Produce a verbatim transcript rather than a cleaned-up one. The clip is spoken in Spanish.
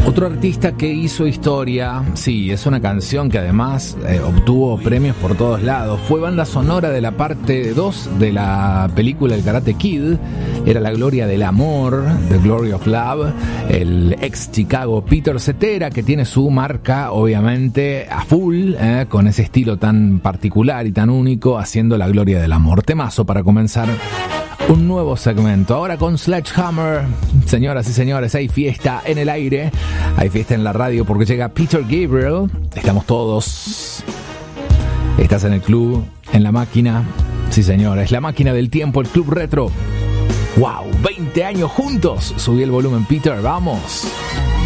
Otro artista que hizo historia, sí, es una canción que además eh, obtuvo premios por todos lados. Fue banda sonora de la parte dos de la película El Karate Kid. Era La Gloria del Amor, The Glory of Love. El ex Chicago Peter Cetera, que tiene su marca obviamente a full, eh, con ese estilo tan particular y tan único, haciendo La Gloria del Amor. Temazo para comenzar un nuevo segmento. Ahora con Sledgehammer. Señoras y señores, hay fiesta en el aire, hay fiesta en la radio porque llega Peter Gabriel. Estamos todos. Estás en el club, en la máquina. Sí, señores, la máquina del tiempo, el club retro. ¡Wow! veinte años juntos. Subí el volumen, Peter, vamos.